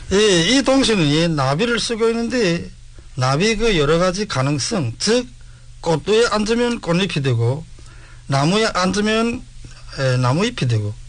이 동식은 나비를 쓰고 있는데 나비 그 여러 가지 가능성, 즉 꽃도에 앉으면 꽃잎이 되고 나무에 앉으면 나무잎이 되고